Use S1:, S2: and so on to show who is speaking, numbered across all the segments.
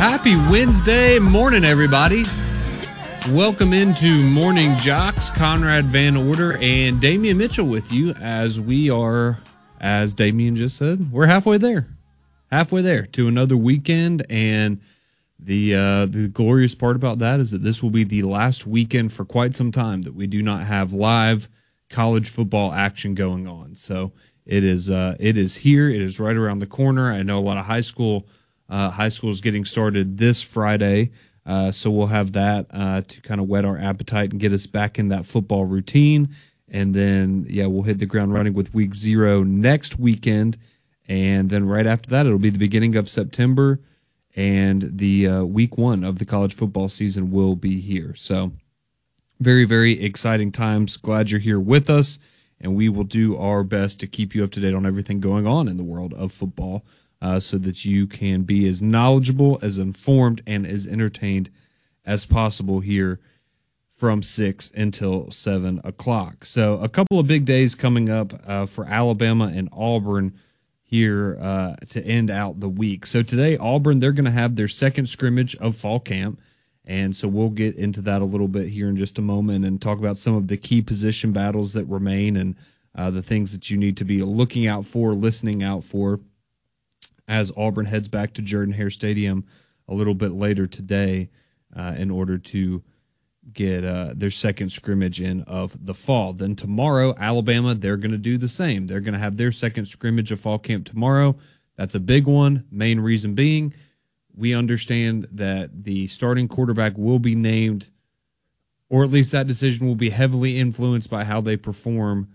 S1: Happy Wednesday morning, everybody. Welcome into Morning Jocks. Conrad Van Order and Damian Mitchell with you as we are, as Damian just said, we're halfway there. Halfway there to another weekend, and the glorious part about that is that this will be the last weekend for quite some time that we do not have live college football action going on. So it is here. It is right around the corner. I know a lot of high school is getting started this Friday, so we'll have that to kind of whet our appetite and get us back in that football routine. And then, we'll hit the ground running with week 0 next weekend. And then right after that, it'll be the beginning of September, and the week 1 of the college football season will be here. So very, very exciting times. Glad you're here with us, and we will do our best to keep you up to date on everything going on in the world of football, so that you can be as knowledgeable, as informed, and as entertained as possible here from 6 until 7 o'clock. So a couple of big days coming up for Alabama and Auburn here to end out the week. So today, Auburn, they're going to have their second scrimmage of fall camp, and so we'll get into that a little bit here in just a moment and talk about some of the key position battles that remain and the things that you need to be looking out for, listening out for, as Auburn heads back to Jordan-Hare Stadium a little bit later today in order to get their second scrimmage in of the fall. Then tomorrow, Alabama, they're going to do the same. They're going to have their second scrimmage of fall camp tomorrow. That's a big one. Main reason being, we understand that the starting quarterback will be named, or at least that decision will be heavily influenced by how they perform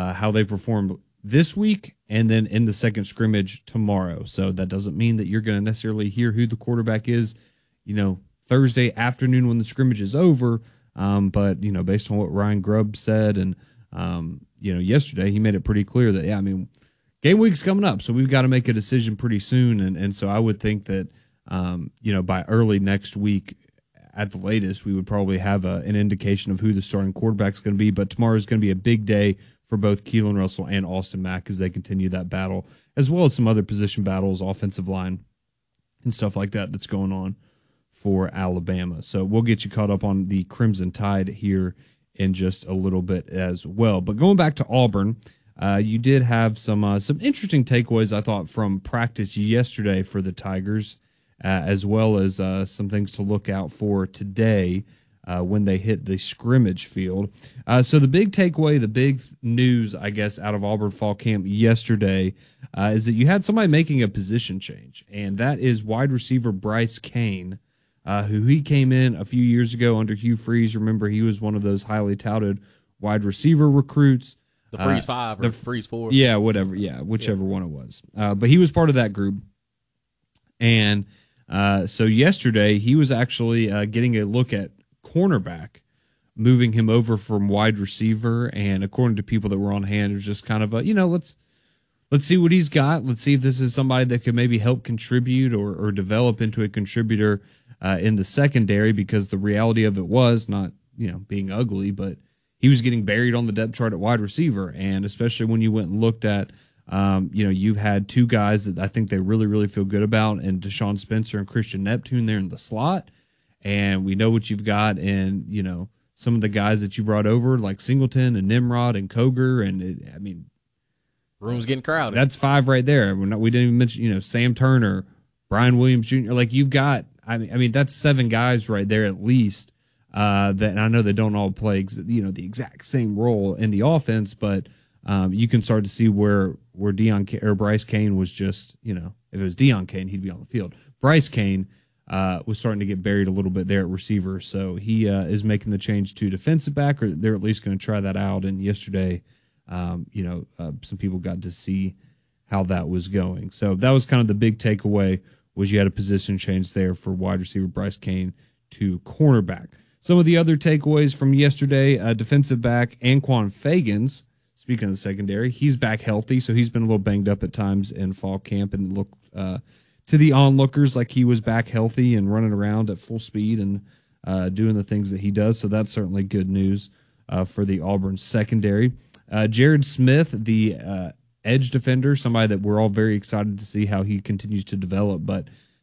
S1: this week and then in the second scrimmage tomorrow. So that doesn't mean that you're going to necessarily hear who the quarterback is, Thursday afternoon when the scrimmage is over. But, based on what Ryan Grubb said and, yesterday, he made it pretty clear that, game week's coming up, so we've got to make a decision pretty soon. And so I would think that, by early next week at the latest, we would probably have an indication of who the starting quarterback's going to be. But tomorrow is going to be a big day for both Keelan Russell and Austin Mack as they continue that battle, as well as some other position battles, offensive line, and stuff like that that's going on for Alabama. So we'll get you caught up on the Crimson Tide here in just a little bit as well. But going back to Auburn, you did have some interesting takeaways, I thought, from practice yesterday for the Tigers, as well as some things to look out for today when they hit the scrimmage field. So the big takeaway, the big news, I guess, out of Auburn fall camp yesterday is that you had somebody making a position change, and that is wide receiver Bryce Cain, who he came in a few years ago under Hugh Freeze. Remember, he was one of those highly touted wide receiver recruits.
S2: The Freeze 5 or the Freeze 4.
S1: Yeah, whatever. Yeah, whichever one it was. But he was part of that group. And so yesterday, he was actually getting a look at cornerback, moving him over from wide receiver. And according to people that were on hand, it was just kind of a, let's see what he's got. Let's see if this is somebody that could maybe help contribute or develop into a contributor in the secondary, because the reality of it was not, being ugly, but he was getting buried on the depth chart at wide receiver. And especially when you went and looked at, you've had two guys that I think they really, really feel good about, and Deshaun Spencer and Christian Neptune there in the slot. And we know what you've got in, some of the guys that you brought over, like Singleton and Nimrod and Koger. And
S2: room's getting crowded.
S1: That's 5 right there. We didn't even mention, Sam Turner, Brian Williams Jr. Like, you've got, that's 7 guys right there at least. That I know they don't all play, the exact same role in the offense, but you can start to see where Bryce Cain was just, if it was Deion Cain, he'd be on the field. Bryce Cain was starting to get buried a little bit there at receiver, so he is making the change to defensive back, or they're at least going to try that out. And yesterday, some people got to see how that was going. So that was kind of the big takeaway, was you had a position change there for wide receiver Bryce Cain to cornerback. Some of the other takeaways from yesterday, defensive back Anquan Fagans, speaking of the secondary, he's back healthy, so he's been a little banged up at times in fall camp, and looked to the onlookers like he was back healthy and running around at full speed and doing the things that he does. So that's certainly good news for the Auburn secondary. Jared Smith, the edge defender, somebody that we're all very excited to see how he continues to develop, but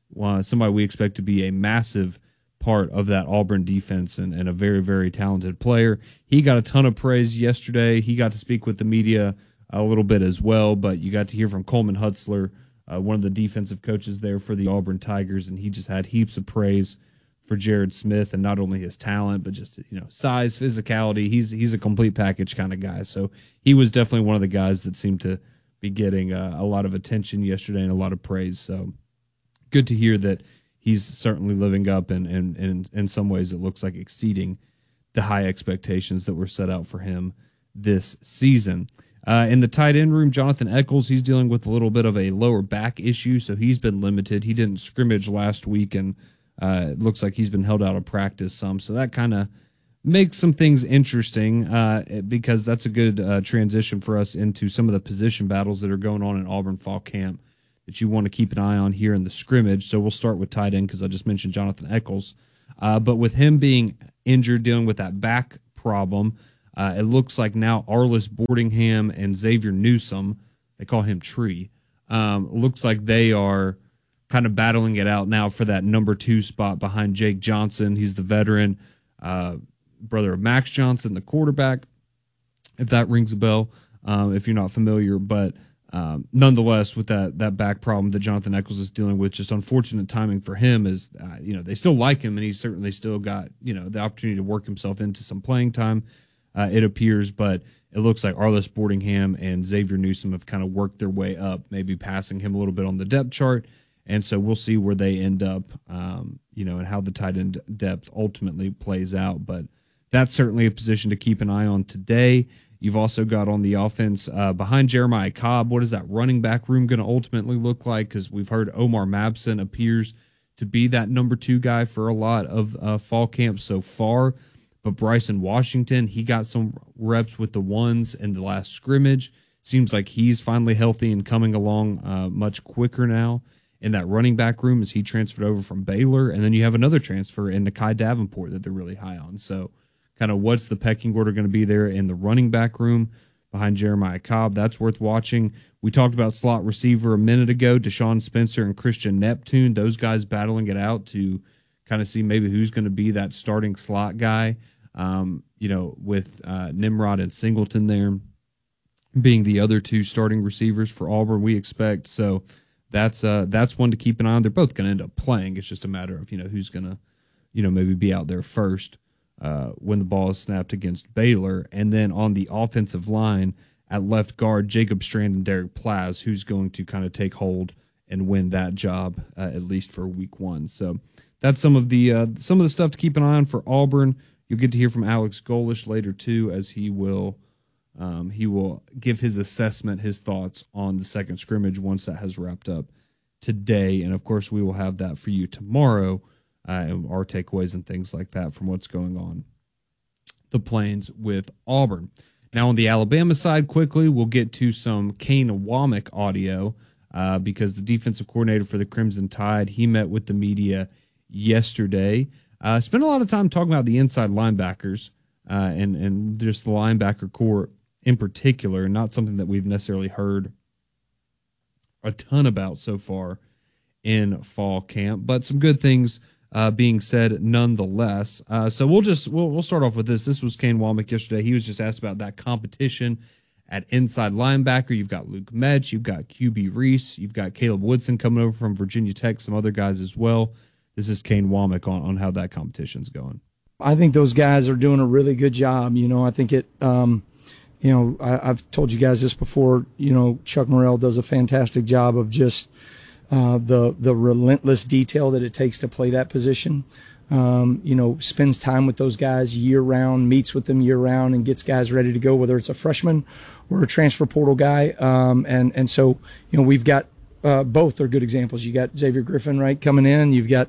S1: somebody we expect to be a massive part of that Auburn defense and a very, very talented player. He got a ton of praise yesterday. He got to speak with the media a little bit as well, but you got to hear from Coleman Hutzler, one of the defensive coaches there for the Auburn Tigers, and he just had heaps of praise for Jared Smith, and not only his talent, but just, size, physicality. He's a complete package kind of guy. So he was definitely one of the guys that seemed to be getting a lot of attention yesterday and a lot of praise. So good to hear that he's certainly living up and in some ways it looks like exceeding the high expectations that were set out for him this season. In the tight end room, Jonathan Eccles, he's dealing with a little bit of a lower back issue, so he's been limited. He didn't scrimmage last week, and it looks like he's been held out of practice some. So that kind of makes some things interesting because that's a good transition for us into some of the position battles that are going on in Auburn fall camp that you want to keep an eye on here in the scrimmage. So we'll start with tight end because I just mentioned Jonathan Eccles. But with him being injured, dealing with that back problem, it looks like now Arliss Boardingham and Xavier Newsome, they call him Tree, looks like they are kind of battling it out now for that number 2 spot behind Jake Johnson. He's the veteran, brother of Max Johnson, the quarterback, if that rings a bell, if you're not familiar. But nonetheless, with that back problem that Jonathan Eccles is dealing with, just unfortunate timing for him is, they still like him, and he's certainly still got, the opportunity to work himself into some playing time. It appears, but it looks like Arliss Boardingham and Xavier Newsome have kind of worked their way up, maybe passing him a little bit on the depth chart. And so we'll see where they end up, and how the tight end depth ultimately plays out. But that's certainly a position to keep an eye on today. You've also got on the offense behind Jeremiah Cobb, what is that running back room going to ultimately look like? Because we've heard Omar Mabson appears to be that number 2 guy for a lot of fall camp so far. But Bryson Washington, he got some reps with the ones in the last scrimmage. Seems like he's finally healthy and coming along much quicker now in that running back room as he transferred over from Baylor. And then you have another transfer in Nakai Davenport that they're really high on. So kind of what's the pecking order going to be there in the running back room behind Jeremiah Cobb? That's worth watching. We talked about slot receiver a minute ago, Deshaun Spencer and Christian Neptune, those guys battling it out to kind of see maybe who's going to be that starting slot guy. With Nimrod and Singleton there being the other 2 starting receivers for Auburn, we expect. So that's one to keep an eye on. They're both going to end up playing. It's just a matter of, who's going to, maybe be out there first when the ball is snapped against Baylor. And then on the offensive line at left guard, Jacob Strand and Derek Plaz, who's going to kind of take hold and win that job, at least for week 1. So that's some of the stuff to keep an eye on for Auburn. You'll get to hear from Alex Golish later, too, as he will give his assessment, his thoughts on the second scrimmage once that has wrapped up today. And, of course, we will have that for you tomorrow, and our takeaways and things like that from what's going on the Plains with Auburn. Now, on the Alabama side, quickly, we'll get to some Kane Womack audio because the defensive coordinator for the Crimson Tide, he met with the media yesterday. Spent a lot of time talking about the inside linebackers and just the linebacker core in particular, not something that we've necessarily heard a ton about so far in fall camp, but some good things being said nonetheless. So we'll start off with this. This was Kane Womack yesterday. He was just asked about that competition at inside linebacker. You've got Luke Metch, you've got QB Reese, you've got Caleb Woodson coming over from Virginia Tech, some other guys as well. This is Kane Womack on how that competition's going.
S3: I think those guys are doing a really good job. I think it, I've told you guys this before, Chuck Morrell does a fantastic job of just the relentless detail that it takes to play that position. Spends time with those guys year round, meets with them year round, and gets guys ready to go, whether it's a freshman or a transfer portal guy. And so, we've got, both are good examples. You got Xavier Griffin, right, coming in. You've got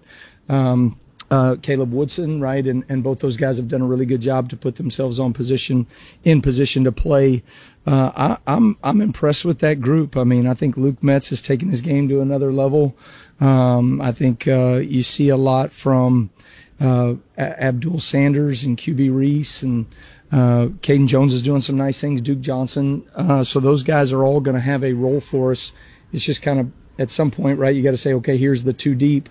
S3: Caleb Woodson, right, and both those guys have done a really good job to put themselves in position to play. I'm impressed with that group. I mean, I think Luke Metz has taken his game to another level. I think you see a lot from Abdul Sanders and QB Reese, and Caden Jones is doing some nice things. Duke Johnson. So those guys are all going to have a role for us. It's just kind of at some point, right, you got to say, okay, here's the two deep,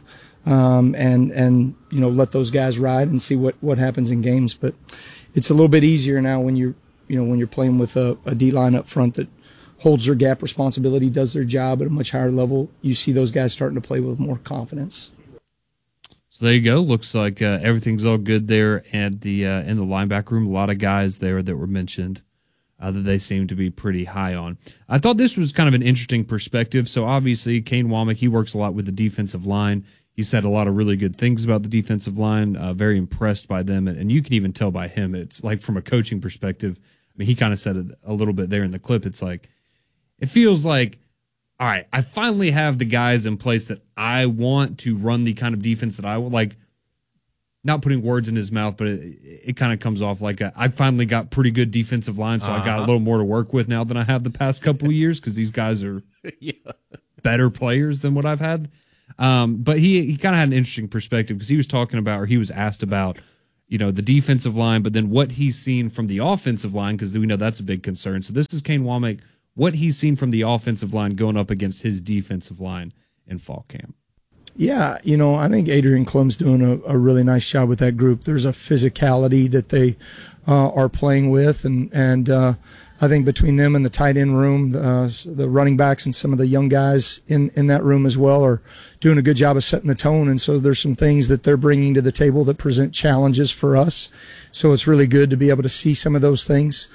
S3: and let those guys ride and see what happens in games. But it's a little bit easier now when you're playing with a D line up front that holds their gap responsibility, does their job at a much higher level. You see those guys starting to play with more confidence.
S1: So there you go. Looks like everything's all good there at the in the linebacker room. A lot of guys there that were mentioned that they seem to be pretty high on. I thought this was kind of an interesting perspective. So obviously, Kane Womack, he works a lot with the defensive line. He said a lot of really good things about the defensive line. Very impressed by them, and you can even tell by him. It's like from a coaching perspective. I mean, he kind of said it a little bit there in the clip. It's like it feels like, all right, I finally have the guys in place that I want to run the kind of defense that I would like. Not putting words in his mouth, but it kind of comes off like I finally got pretty good defensive line, so I got a little more to work with now than I have the past couple of years because these guys are better players than what I've had. But he kind of had an interesting perspective because he was talking about, or he was asked about, the defensive line, but then what he's seen from the offensive line, because we know that's a big concern. So this is Kane Womack, what he's seen from the offensive line going up against his defensive line in fall camp.
S3: Yeah, I think Adrian Klum's doing a really nice job with that group. There's a physicality that they are playing with, and I think between them and the tight end room, the running backs and some of the young guys in that room as well are doing a good job of setting the tone. And so there's some things that they're bringing to the table that present challenges for us. So it's really good to be able to see some of those things.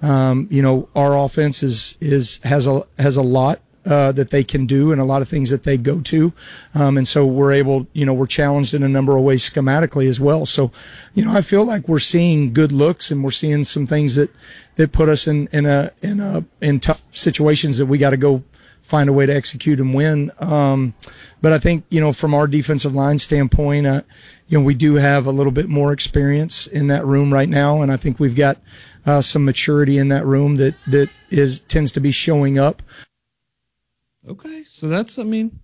S3: Our offense has a lot that they can do and a lot of things that they go to. And so we're challenged in a number of ways schematically as well. So, I feel like we're seeing good looks and we're seeing some things that put us in tough situations that we got to go find a way to execute and win. But I think, from our defensive line standpoint, we do have a little bit more experience in that room right now. And I think we've got some maturity in that room that tends to be showing up.
S1: Okay, so that's,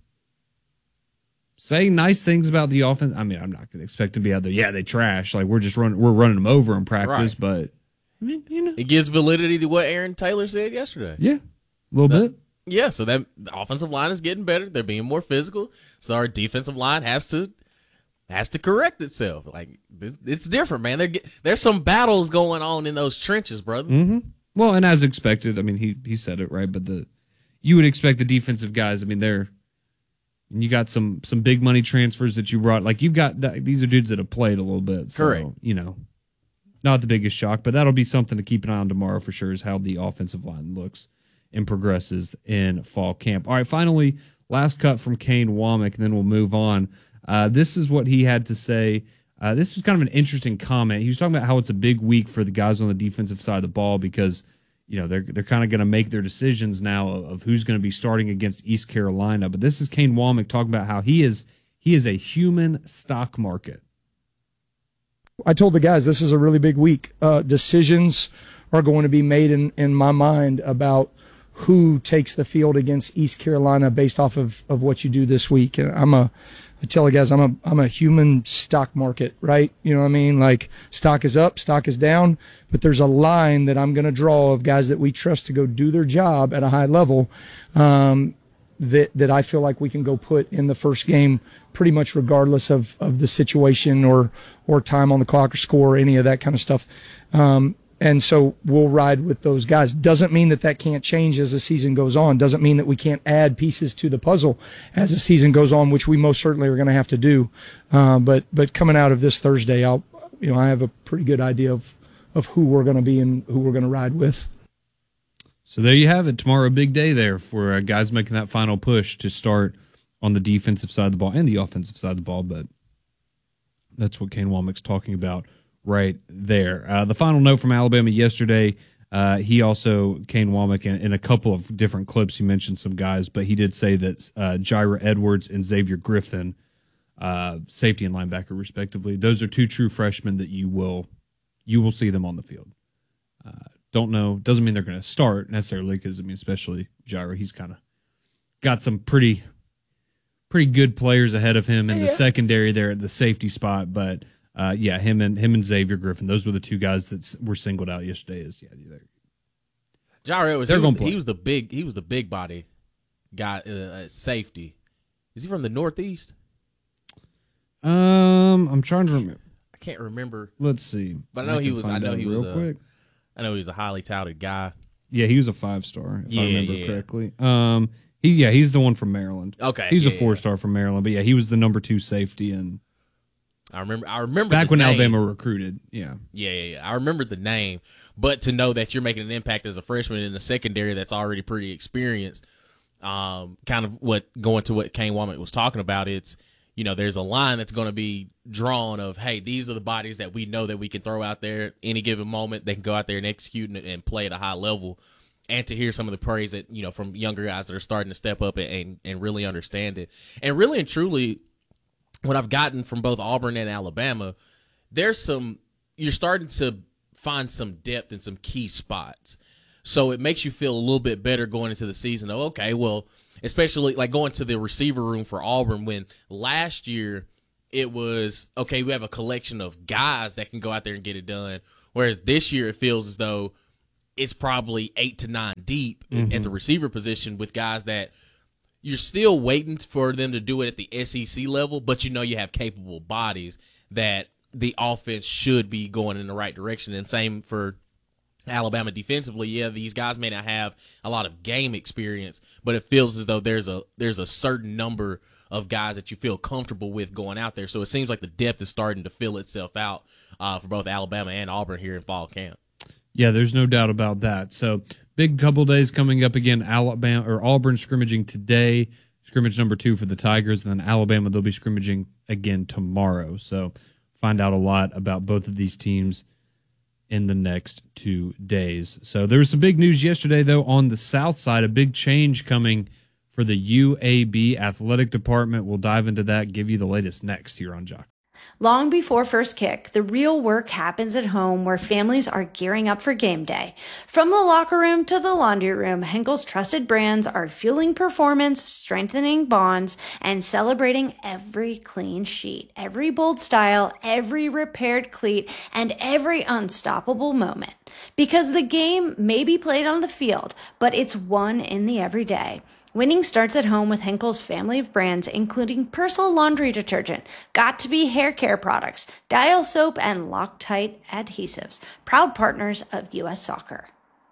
S1: saying nice things about the offense. I'm not going to expect to be out there. Yeah, they trash. Like we're running them over in practice, right. But
S2: it gives validity to what Aaron Taylor said yesterday.
S1: Yeah, a little bit.
S2: Yeah, so that the offensive line is getting better. They're being more physical. So our defensive line has to correct itself. Like it's different, man. There's some battles going on in those trenches, brother.
S1: Mm-hmm. Well, and as expected, he said it right, but you would expect the defensive guys. You got some big money transfers that you brought. Like you've got these are dudes that have played a little bit. So,
S2: correct.
S1: Not the biggest shock, but that'll be something to keep an eye on tomorrow for sure. Is how the offensive line looks and progresses in fall camp. All right, finally, last cut from Kane Womack, and then we'll move on. This is what he had to say. This was kind of an interesting comment. He was talking about how it's a big week for the guys on the defensive side of the ball because they're kind of going to make their decisions now of who's going to be starting against East Carolina. But this is Kane Womack talking about how he is a human stock market.
S3: I told the guys this is a really big week. Decisions are going to be made in my mind about who takes the field against East Carolina based off of what you do this week. And I tell the guys I'm a human stock market, right? You know what I mean? Like stock is up, stock is down, but there's a line that I'm going to draw of guys that we trust to go do their job at a high level that I feel like we can go put in the first game pretty much regardless of the situation or time on the clock or score or any of that kind of stuff. And so we'll ride with those guys. Doesn't mean that can't change as the season goes on. Doesn't mean that we can't add pieces to the puzzle as the season goes on, which we most certainly are going to have to do. But coming out of this Thursday, I have a pretty good idea of who we're going to be and who we're going to ride with.
S1: So there you have it. Tomorrow, a big day there for guys making that final push to start on the defensive side of the ball and the offensive side of the ball. But that's what Kane Womack's talking about right there. The final note from Alabama yesterday, he also, Kane Womack, in a couple of different clips, he mentioned some guys, but he did say that Jyra Edwards and Xavier Griffin, safety and linebacker respectively, those are two true freshmen that you will see them on the field. Don't know, doesn't mean they're going to start necessarily because, especially Jyra, he's kind of got some pretty good players ahead of him in the secondary there at the safety spot, but him and Xavier Griffin, those were the two guys that were singled out yesterday.
S2: Jyra Edwards, he was the big body guy, safety. Is he from the Northeast?
S1: I'm trying to remember.
S2: I can't remember.
S1: Let's see.
S2: But I know he was a highly touted guy.
S1: Yeah, he was a 5-star, if I remember correctly. He's the one from Maryland.
S2: Okay.
S1: He's a 4-star from Maryland, but yeah, he was the number 2 safety, and
S2: I remember
S1: back when
S2: name.
S1: Alabama recruited. Yeah.
S2: Yeah. I remember the name, but to know that you're making an impact as a freshman in the secondary that's already pretty experienced, kind of going to what Kane Womack was talking about, it's, there's a line that's going to be drawn of, hey, these are the bodies that we know that we can throw out there at any given moment. They can go out there and execute and play at a high level. And to hear some of the praise that, from younger guys that are starting to step up and really understand it. And really and truly, what I've gotten from both Auburn and Alabama, you're starting to find some depth in some key spots. So it makes you feel a little bit better going into the season. Okay, well, especially like going to the receiver room for Auburn, when last year it was, okay, we have a collection of guys that can go out there and get it done. Whereas this year it feels as though it's probably 8 to 9 deep at the receiver position with guys that you're still waiting for them to do it at the SEC level, but you have capable bodies that the offense should be going in the right direction. And same for Alabama defensively. Yeah, these guys may not have a lot of game experience, but it feels as though there's a certain number of guys that you feel comfortable with going out there. So it seems like the depth is starting to fill itself out for both Alabama and Auburn here in fall camp.
S1: Yeah, there's no doubt about that. So big couple days coming up again. Auburn scrimmaging today, scrimmage number 2 for the Tigers, and then Alabama, they'll be scrimmaging again tomorrow. So find out a lot about both of these teams in the next 2 days. So there was some big news yesterday, though, on the South side, a big change coming for the UAB athletic department. We'll dive into that, give you the latest next here on Jock.
S4: Long before first kick, the real work happens at home where families are gearing up for game day. From the locker room to the laundry room, Henkel's trusted brands are fueling performance, strengthening bonds, and celebrating every clean sheet, every bold style, every repaired cleat, and every unstoppable moment. Because the game may be played on the field, but it's won in the everyday. Winning starts at home with Henkel's family of brands, including Persil laundry detergent, Got2b hair care products, Dial soap, and Loctite adhesives, proud partners of U.S. Soccer.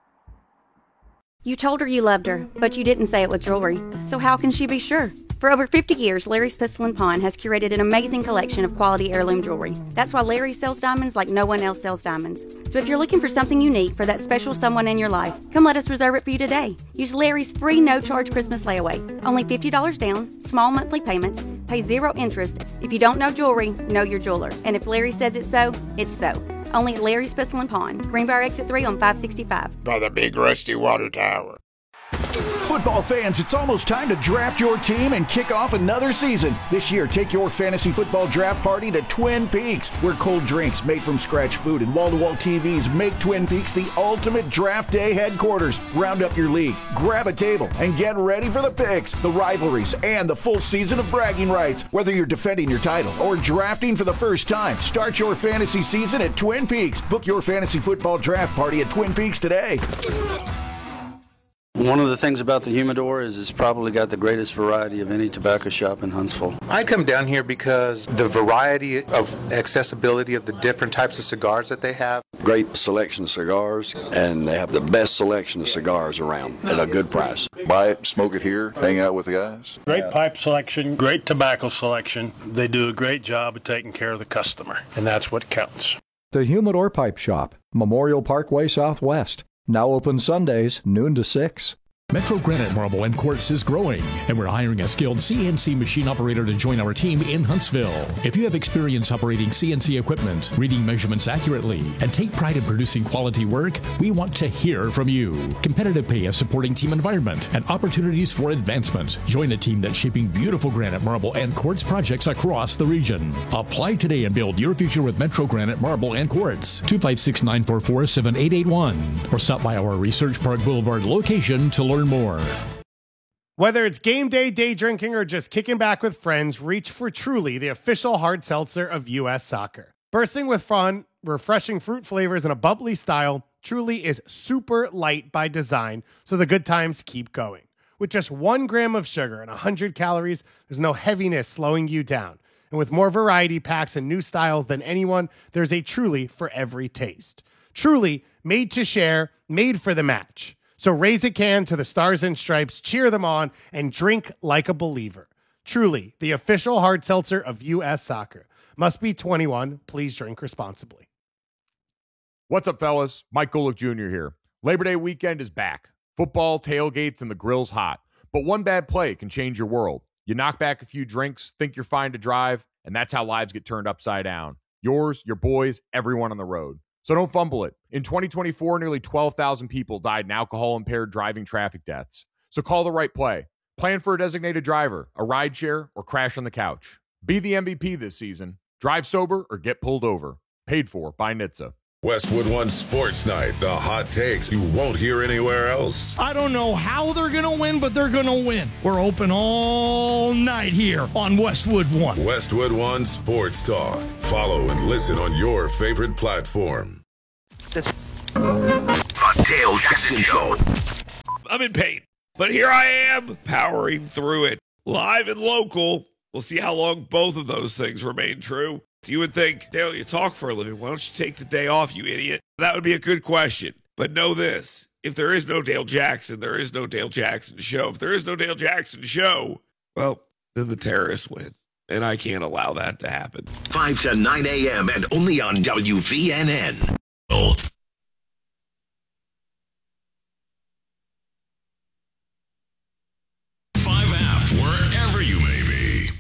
S5: You told her you loved her, but you didn't say it with jewelry. So how can she be sure? For over 50 years, Larry's Pistol & Pawn has curated an amazing collection of quality heirloom jewelry. That's why Larry sells diamonds like no one else sells diamonds. So if you're looking for something unique for that special someone in your life, come let us reserve it for you today. Use Larry's free no-charge Christmas layaway. Only $50 down, small monthly payments, pay 0 interest. If you don't know jewelry, know your jeweler. And if Larry says it's so, it's so. Only at Larry's Pistol & Pawn, Greenbrier Exit 3 on 565.
S6: By the big rusty water tower.
S7: Football fans, it's almost time to draft your team and kick off another season. This year, take your fantasy football draft party to Twin Peaks, where cold drinks, made from scratch food, and wall-to-wall TVs make Twin Peaks the ultimate draft day headquarters. Round up your league, grab a table, and get ready for the picks, the rivalries, and the full season of bragging rights. Whether you're defending your title or drafting for the first time, start your fantasy season at Twin Peaks. Book your fantasy football draft party at Twin Peaks today.
S8: One of the things about the Humidor is it's probably got the greatest variety of any tobacco shop in Huntsville.
S9: I come down here because the variety of accessibility of the different types of cigars that they have.
S10: Great selection of cigars, and they have the best selection of cigars around at a good price.
S11: Buy it, smoke it here, hang out with the guys.
S12: Great pipe selection, great tobacco selection. They do a great job of taking care of the customer, and that's what counts.
S13: The Humidor Pipe Shop, Memorial Parkway Southwest. Now open Sundays, noon to 6.
S14: Metro Granite Marble and Quartz is growing, and we're hiring a skilled CNC machine operator to join our team in Huntsville. If you have experience operating CNC equipment, reading measurements accurately, and take pride in producing quality work, we want to hear from you. Competitive pay, a supporting team environment, and opportunities for advancement. Join a team that's shaping beautiful granite, marble, and quartz projects across the region. Apply today and build your future with Metro Granite Marble and Quartz. 256-944-7881. Or stop by our Research Park Boulevard location to learn more.
S15: Whether it's game day, day drinking, or just kicking back with friends, reach for Truly, the official hard seltzer of U.S. Soccer. Bursting with fun, refreshing fruit flavors, and a bubbly style, Truly is super light by design, so the good times keep going. With just 1 gram of sugar and 100 calories, there's no heaviness slowing you down. And with more variety packs and new styles than anyone, there's a Truly for every taste. Truly, made to share, made for the match. So raise a can to the Stars and Stripes, cheer them on, and drink like a believer. Truly, the official hard seltzer of U.S. Soccer. Must be 21. Please drink responsibly.
S16: What's up, fellas? Mike Golick Jr. here. Labor Day weekend is back. Football, tailgates, and the grill's hot. But one bad play can change your world. You knock back a few drinks, think you're fine to drive, and that's how lives get turned upside down. Yours, your boys, everyone on the road. So don't fumble it. In 2024, nearly 12,000 people died in alcohol-impaired driving traffic deaths. So call the right play. Plan for a designated driver, a rideshare, or crash on the couch. Be the MVP this season. Drive sober or get pulled over. Paid for by NHTSA.
S17: Westwood One Sports Night. The hot takes you won't hear anywhere else.
S18: I don't know how they're going to win, but they're going to win. We're open all night here on Westwood One.
S17: Westwood One Sports Talk. Follow and listen on your favorite platform.
S19: The Dale Jackson Show.
S20: I'm in pain, but here I am powering through it. Live and local. We'll see how long both of those things remain true. You would think, Dale, you talk for a living. Why don't you take the day off, you idiot? That would be a good question. But know this. If there is no Dale Jackson, there is no Dale Jackson Show. If there is no Dale Jackson Show, well, then the terrorists win. And I can't allow that to happen.
S19: 5 to 9 a.m. and only on WVNN.